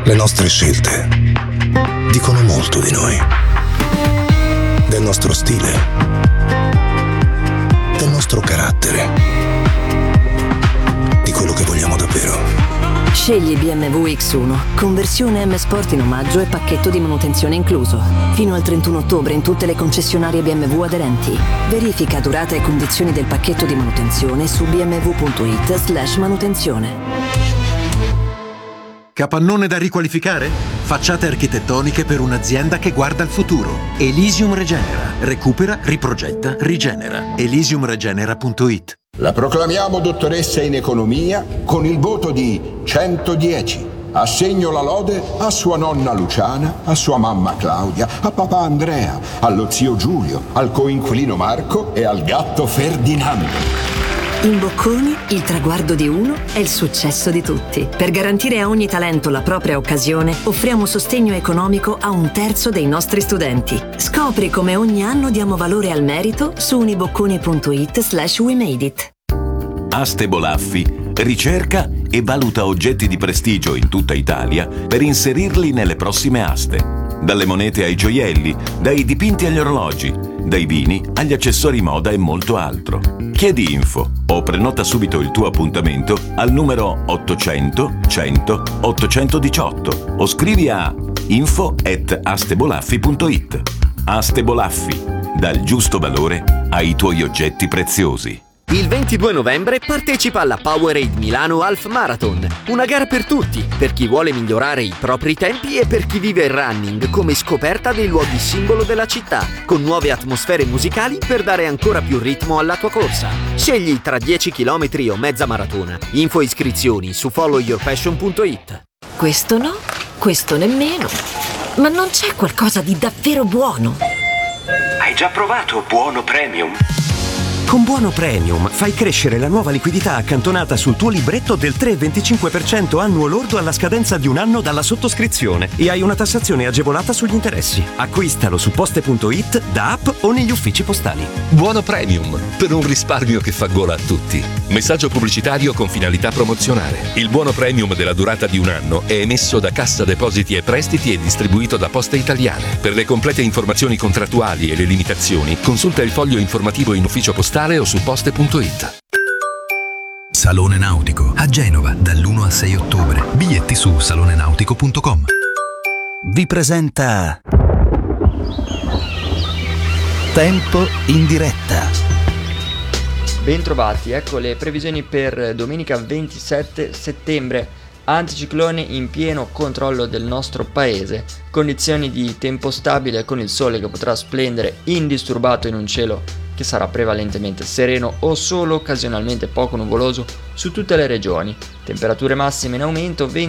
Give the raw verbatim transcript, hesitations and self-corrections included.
Le nostre scelte dicono molto di noi, del nostro stile, del nostro carattere, di quello che vogliamo davvero. Scegli B M W X uno, conversione M Sport in omaggio e pacchetto di manutenzione incluso. Fino al trentuno ottobre in tutte le concessionarie B M W aderenti. Verifica durata e condizioni del pacchetto di manutenzione su bmw.it slash manutenzione. Capannone da riqualificare? Facciate architettoniche per un'azienda che guarda al futuro. Elysium Regenera. Recupera, riprogetta, rigenera. elysium regenera punto it. La proclamiamo dottoressa in economia con il voto di centodieci. Assegno la lode a sua nonna Luciana, a sua mamma Claudia, a papà Andrea, allo zio Giulio, al coinquilino Marco e al gatto Ferdinando. In Bocconi, il traguardo di uno è il successo di tutti. Per garantire a ogni talento la propria occasione, offriamo sostegno economico a un terzo dei nostri studenti. Scopri come ogni anno diamo valore al merito su unibocconi.it slash we made it. Aste Bolaffi ricerca e valuta oggetti di prestigio in tutta Italia per inserirli nelle prossime aste. Dalle monete ai gioielli, dai dipinti agli orologi, dai vini agli accessori moda e molto altro. Chiedi info o prenota subito il tuo appuntamento al numero ottocento cento ottocentodiciotto o scrivi a info at astebolaffi punto it. Aste Bolaffi, dal giusto valore ai tuoi oggetti preziosi. Il ventidue novembre partecipa alla Powerade Milano Half Marathon, una gara per tutti, per chi vuole migliorare i propri tempi e per chi vive il running come scoperta dei luoghi simbolo della città, con nuove atmosfere musicali per dare ancora più ritmo alla tua corsa. Scegli tra dieci chilometri o mezza maratona. Info e iscrizioni su follow your passion punto it. Questo no, questo nemmeno. Ma non c'è qualcosa di davvero buono? Hai già provato Buono Premium? Con Buono Premium fai crescere la nuova liquidità accantonata sul tuo libretto del tre virgola venticinque per cento annuo lordo alla scadenza di un anno dalla sottoscrizione e hai una tassazione agevolata sugli interessi. Acquistalo su poste punto it, da app o negli uffici postali. Buono Premium, per un risparmio che fa gola a tutti. Messaggio pubblicitario con finalità promozionale. Il Buono Premium della durata di un anno è emesso da Cassa Depositi e Prestiti e distribuito da Poste Italiane. Per le complete informazioni contrattuali e le limitazioni, consulta il foglio informativo in ufficio postale o su poste punto it. Salone Nautico a Genova dall'uno al sei ottobre. Biglietti su salone nautico punto com. Vi presenta Tempo in diretta. Bentrovati, ecco le previsioni per domenica ventisette settembre. Anticiclone in pieno controllo del nostro paese, condizioni di tempo stabile con il sole che potrà splendere indisturbato in un cielo che sarà prevalentemente sereno o solo occasionalmente poco nuvoloso su tutte le regioni, temperature massime in aumento,